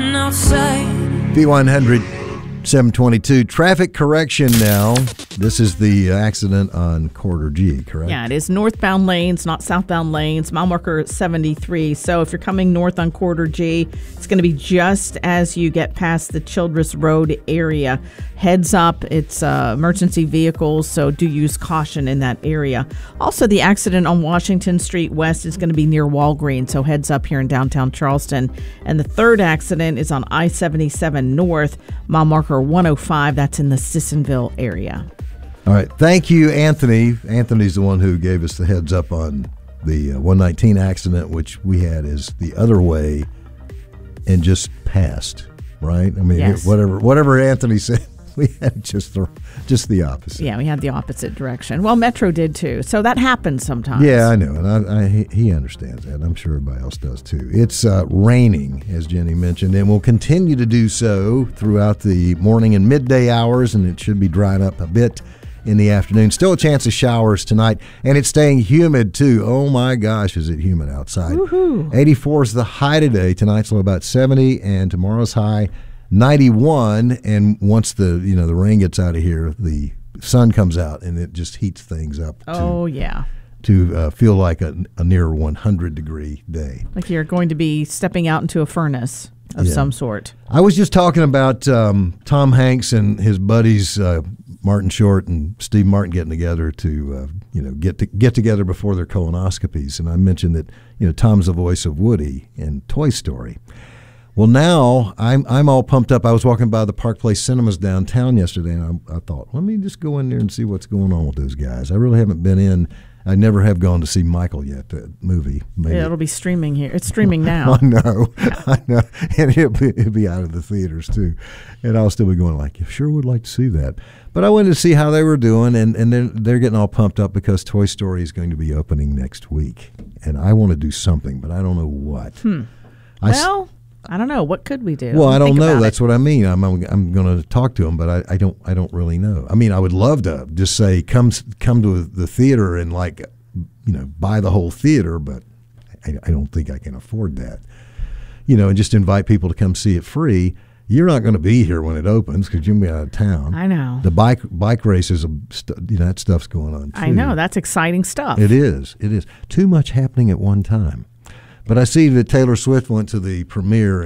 B100 722 traffic correction now. This is the accident on Corridor G, correct? Yeah, it is northbound lanes, not southbound lanes. Mile marker 73. So if you're coming north on Corridor G, it's going to be just as you get past the Childress Road area. Heads up, it's emergency vehicles, so do use caution in that area. Also, the accident on Washington Street West is going to be near Walgreens, so heads up here in downtown Charleston. And the third accident is on I-77 North, mile marker 105. That's in the Sissonville area. All right. Thank you, Anthony. Anthony's the one who gave us the heads up on the 119 accident, which we had is the other way and just passed, right? I mean, yes. whatever Anthony said, we had just the opposite. Yeah, we had the opposite direction. Well, Metro did too, so that happens sometimes. Yeah, I know, and he understands that. I'm sure everybody else does too. It's raining, as Jenny mentioned, and will continue to do so throughout the morning and midday hours, and it should be drying up a bit in the afternoon. Still a chance of showers tonight, and it's staying humid too. Oh my gosh, is it humid outside. Woohoo. 84 is the high today. Tonight's low about 70, and tomorrow's high 91. And once the rain gets out of here, the sun comes out, and it just heats things up. To feel like a near 100-degree day. Like you're going to be stepping out into a furnace of some sort. I was just talking about Tom Hanks and his buddies Martin Short and Steve Martin getting together to get together before their colonoscopies, and I mentioned that Tom's the voice of Woody in Toy Story. Well, now I'm all pumped up. I was walking by the Park Place Cinemas downtown yesterday, and I thought, let me just go in there and see what's going on with those guys. I really haven't been in. I never have gone to see Michael yet, that movie. Maybe. Yeah, it'll be streaming here. It's streaming now. I know. And it'll be out of the theaters, too. And I'll still be going like, I sure would like to see that. But I wanted to see how they were doing, and they're getting all pumped up because Toy Story is going to be opening next week. And I want to do something, but I don't know what. I don't know. What could we do? Well, I don't know. That's what I mean. I'm going to talk to them, but I don't really know. I mean, I would love to just say come to the theater and buy the whole theater, but I don't think I can afford that. And just invite people to come see it free. You're not going to be here when it opens because you'll be out of town. I know. The bike races, that stuff's going on too. I know. That's exciting stuff. It is. Too much happening at one time. But I see that Taylor Swift went to the premiere